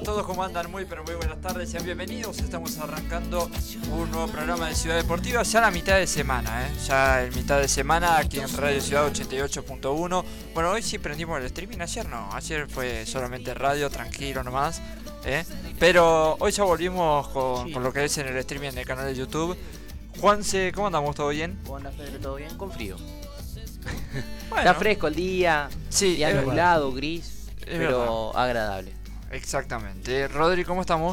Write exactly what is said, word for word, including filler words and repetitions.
todos, ¿cómo andan? Muy pero muy buenas tardes, sean bienvenidos. Estamos arrancando un nuevo programa de Ciudad Deportiva, ya la mitad de semana, ¿eh? Ya en mitad de semana aquí en Radio Ciudad ochenta y ocho punto uno. Bueno, hoy sí prendimos el streaming, ayer no, ayer fue solamente radio, tranquilo nomás, ¿eh? Pero hoy ya volvimos con, con lo que es en el streaming del canal de YouTube. Juanse, ¿cómo andamos? ¿Todo bien? ¿Cómo andas, Pedro? ¿Todo bien? Con frío. Bueno, está fresco el día, sí, día es nublado, gris, Es pero agradable. Exactamente. Rodri, ¿cómo estamos?